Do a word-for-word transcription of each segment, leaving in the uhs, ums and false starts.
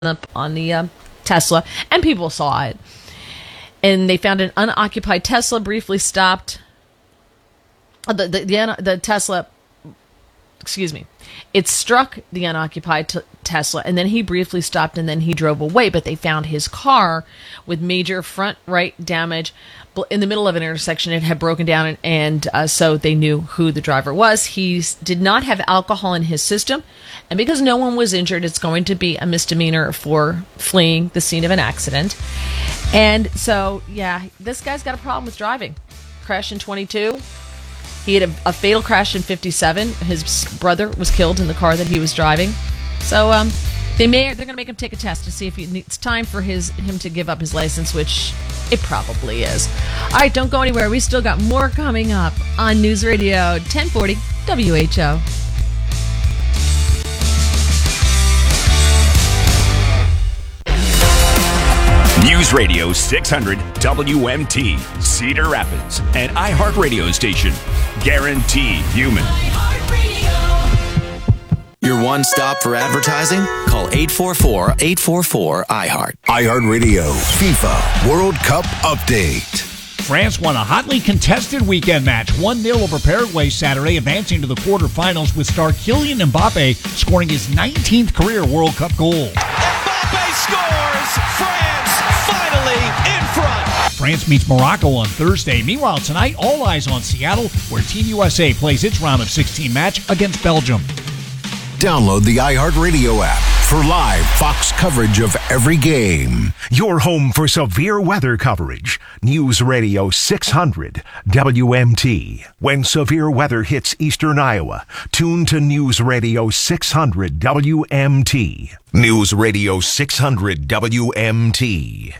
up on the uh, Tesla, and people saw it. And they found an unoccupied Tesla, briefly stopped. Uh, the, the, the, the Tesla, excuse me, it struck the unoccupied t- Tesla, and then he briefly stopped, and then he drove away. But they found his car with major front right damage in the middle of an intersection. It had broken down, and, and uh, so they knew who the driver was. He s- did not have alcohol in his system, and because no one was injured, it's going to be a misdemeanor for fleeing the scene of an accident. And so, yeah, this guy's got a problem with driving. Crash in twenty-two. He had a, a fatal crash in fifty-seven. His brother was killed in the car that he was driving. So um, they may they're going to make him take a test to see if he, it's time for his him to give up his license, which it probably is. All right, don't go anywhere. We still got more coming up on News Radio ten forty W H O. News Radio six hundred W M T, Cedar Rapids, an iHeartRadio station. Guaranteed human. Your one stop for advertising? Call eight four four, eight four four, I heart. iHeartRadio FIFA World Cup Update. France won a hotly contested weekend match, one nil over Paraguay Saturday, advancing to the quarterfinals with star Kylian Mbappe scoring his nineteenth career World Cup goal. Mbappe scores! France finally in front! France meets Morocco on Thursday. Meanwhile, tonight, all eyes on Seattle, where Team U S A plays its round of sixteen match against Belgium. Download the iHeartRadio app for live Fox coverage of every game. Your home for severe weather coverage. News Radio six hundred W M T. When severe weather hits eastern Iowa, tune to News Radio six hundred W M T. News Radio six hundred W M T.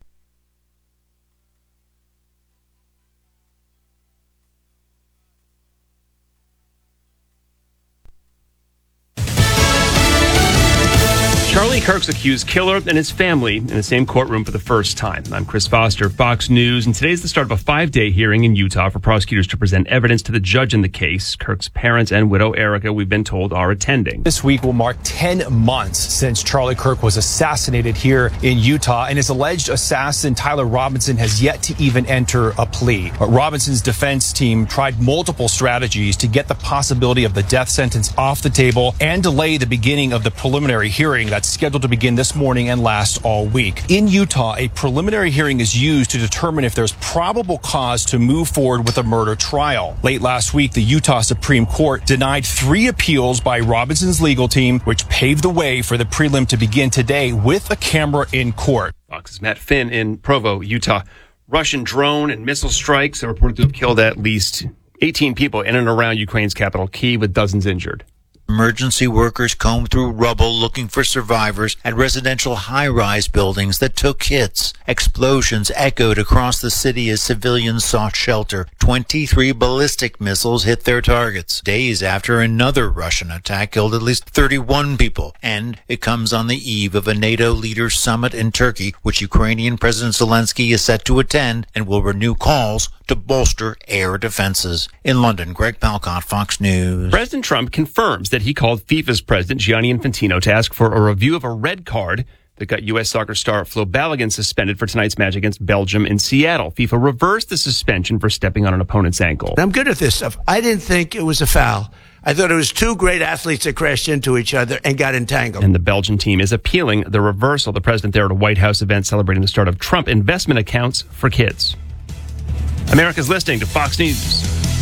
Charlie Kirk's accused killer and his family in the same courtroom for the first time. I'm Chris Foster, Fox News, and today's the start of a five-day hearing in Utah for prosecutors to present evidence to the judge in the case. Kirk's parents and widow Erica, we've been told, are attending. This week will mark ten months since Charlie Kirk was assassinated here in Utah, and his alleged assassin, Tyler Robinson, has yet to even enter a plea. Robinson's defense team tried multiple strategies to get the possibility of the death sentence off the table and delay the beginning of the preliminary hearing that's scheduled to begin this morning and last all week. In Utah, a preliminary hearing is used to determine if there's probable cause to move forward with a murder trial. Late last week, the Utah Supreme Court denied three appeals by Robinson's legal team, which paved the way for the prelim to begin today with a camera in court. Fox's Matt Finn in Provo, Utah. Russian drone and missile strikes are reported to have killed at least eighteen people in and around Ukraine's capital, Kyiv, with dozens injured. Emergency workers combed through rubble looking for survivors at residential high-rise buildings that took hits. Explosions echoed across the city as civilians sought shelter. twenty-three ballistic missiles hit their targets, days after another Russian attack killed at least thirty-one people. And it comes on the eve of a NATO leaders summit in Turkey, which Ukrainian President Zelensky is set to attend and will renew calls to bolster air defenses. In London, Greg Palcott, Fox News. President Trump confirms that he called FIFA's president, Gianni Infantino, to ask for a review of a red card that got U S soccer star Flo Balogun suspended for tonight's match against Belgium in Seattle. FIFA reversed the suspension for stepping on an opponent's ankle. I'm good at this stuff. I didn't think it was a foul. I thought it was two great athletes that crashed into each other and got entangled. And the Belgian team is appealing the reversal. The president there at a White House event celebrating the start of Trump investment accounts for kids. America's listening to Fox News.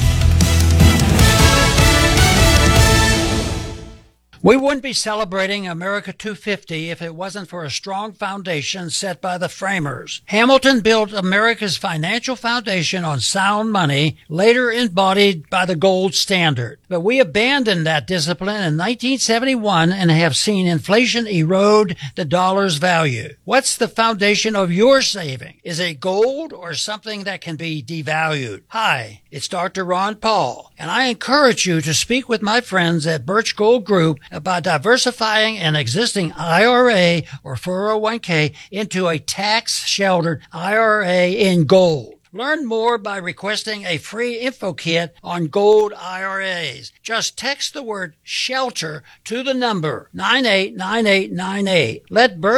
We wouldn't be celebrating America two fifty if it wasn't for a strong foundation set by the framers. Hamilton built America's financial foundation on sound money, later embodied by the gold standard. But we abandoned that discipline in nineteen seventy-one and have seen inflation erode the dollar's value. What's the foundation of your saving? Is it gold or something that can be devalued? Hi, it's Doctor Ron Paul, and I encourage you to speak with my friends at Birch Gold Group about diversifying an existing I R A or four oh one k into a tax-sheltered I R A in gold. Learn more by requesting a free info kit on gold I R As. Just text the word SHELTER to the number nine eight nine eight nine eight. Let Bert